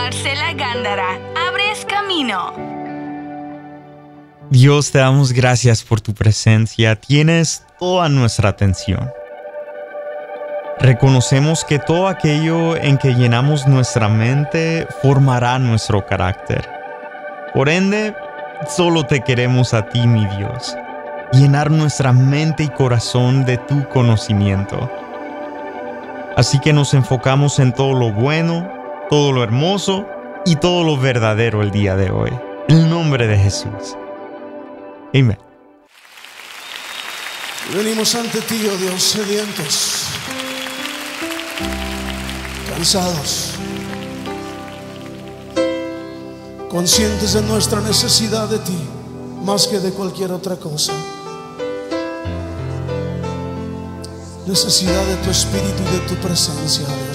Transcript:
Marcela Gándara, abres camino. Dios, te damos gracias por tu presencia. Tienes toda nuestra atención. Reconocemos que todo aquello en que llenamos nuestra mente formará nuestro carácter. Por ende, solo te queremos a ti, mi Dios. Llenar nuestra mente y corazón de tu conocimiento. Así que nos enfocamos en todo lo bueno, todo lo hermoso y todo lo verdadero el día de hoy. En el nombre de Jesús. Amén. Venimos ante ti, oh Dios, sedientos, cansados, conscientes de nuestra necesidad de ti, más que de cualquier otra cosa. Necesidad de tu espíritu y de tu presencia, Dios.